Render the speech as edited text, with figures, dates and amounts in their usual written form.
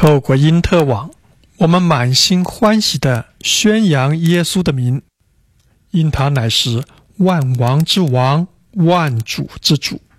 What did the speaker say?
透过因特网，我们满心欢喜地宣扬耶稣的名，因他乃是万王之王，万主之主。